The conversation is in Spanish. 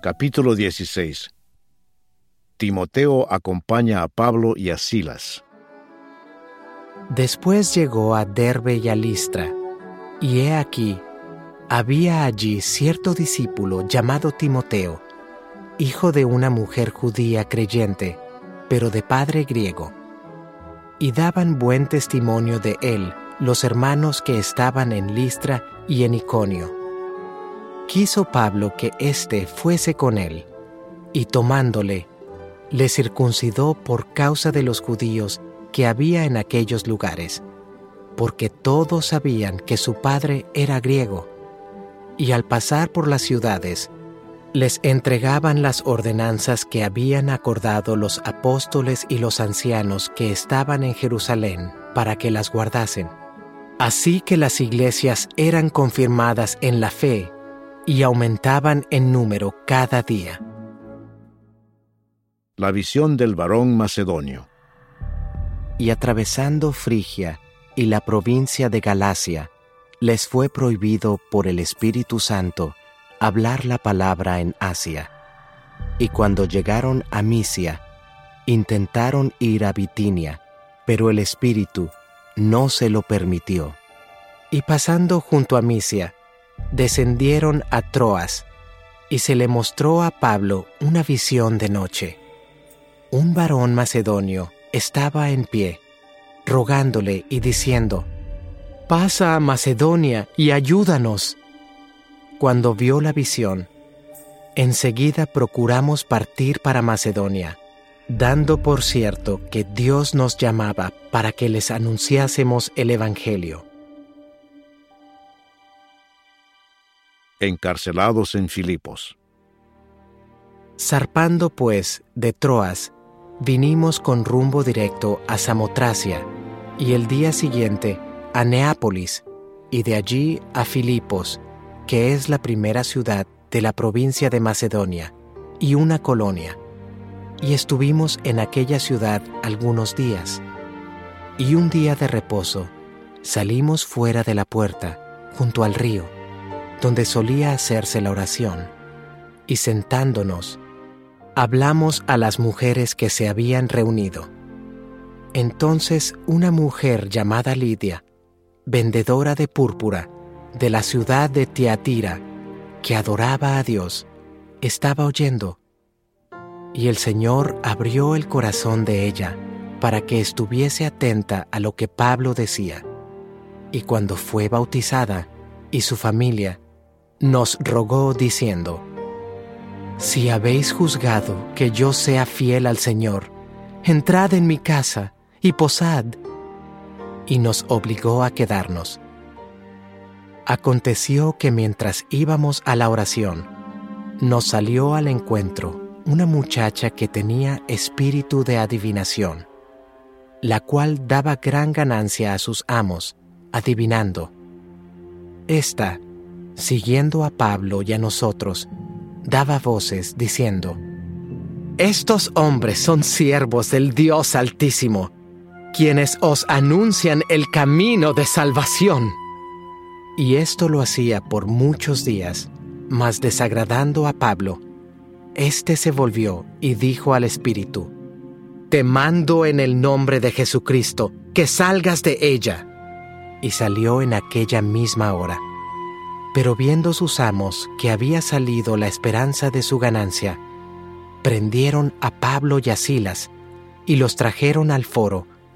Capítulo 16. Timoteo acompaña a Pablo y a Silas. Después llegó a Derbe y a Listra, y he aquí, había allí cierto discípulo llamado Timoteo, hijo de una mujer judía creyente, pero de padre griego. Y daban buen testimonio de él los hermanos que estaban en Listra y en Iconio. Quiso Pablo que éste fuese con él, y tomándole, le circuncidó por causa de los judíos que había en aquellos lugares, porque todos sabían que su padre era griego, y al pasar por las ciudades, les entregaban las ordenanzas que habían acordado los apóstoles y los ancianos que estaban en Jerusalén para que las guardasen. Así que las iglesias eran confirmadas en la fe y aumentaban en número cada día. La visión del varón macedonio. Y atravesando Frigia y la provincia de Galacia, les fue prohibido por el Espíritu Santo hablar la palabra en Asia. Y cuando llegaron a Misia, intentaron ir a Bitinia, pero el Espíritu no se lo permitió. Y pasando junto a Misia, descendieron a Troas, y se le mostró a Pablo una visión de noche. Un varón macedonio estaba en pie, rogándole y diciendo: «Pasa a Macedonia y ayúdanos». Cuando vio la visión, enseguida procuramos partir para Macedonia, dando por cierto que Dios nos llamaba para que les anunciásemos el Evangelio. Encarcelados en Filipos. Zarpando pues de Troas, vinimos con rumbo directo a Samotracia, y el día siguiente a Neápolis, y de allí a Filipos, que es la primera ciudad de la provincia de Macedonia, y una colonia. Y estuvimos en aquella ciudad algunos días. Y un día de reposo, salimos fuera de la puerta, junto al río, donde solía hacerse la oración, y sentándonos, hablamos a las mujeres que se habían reunido. Entonces una mujer llamada Lidia, vendedora de púrpura, de la ciudad de Tiatira, que adoraba a Dios, estaba oyendo, y el Señor abrió el corazón de ella para que estuviese atenta a lo que Pablo decía. Y cuando fue bautizada, y su familia, nos rogó diciendo: «Si habéis juzgado que yo sea fiel al Señor, entrad en mi casa y posad». Y nos obligó a quedarnos. Aconteció que mientras íbamos a la oración, nos salió al encuentro una muchacha que tenía espíritu de adivinación, la cual daba gran ganancia a sus amos, adivinando. Esta, siguiendo a Pablo y a nosotros, daba voces diciendo: «Estos hombres son siervos del Dios Altísimo, quienes os anuncian el camino de salvación». Y esto lo hacía por muchos días, mas desagradando a Pablo, éste se volvió y dijo al espíritu: «Te mando en el nombre de Jesucristo, que salgas de ella». Y salió en aquella misma hora. Pero viendo sus amos que había salido la esperanza de su ganancia, prendieron a Pablo y a Silas, y los trajeron al foro